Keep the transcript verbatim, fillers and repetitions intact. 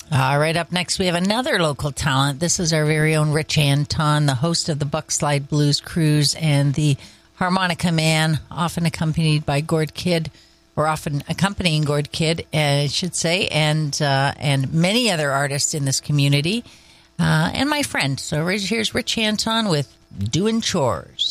All right, up next, we have another local talent. This is our very own Rich Anton, the host of the Buckslide Blues Cruise and the Harmonica Man, often accompanied by Gord Kidd, or often accompanying Gord Kidd, uh, I should say, and uh, and many other artists in this community, uh, and my friend. So here's Rich Anton with Doing Chores.